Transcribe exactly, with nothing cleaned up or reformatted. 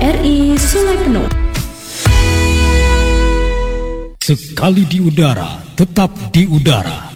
R I Sungai Penuh. Sekali di udara, tetap di udara.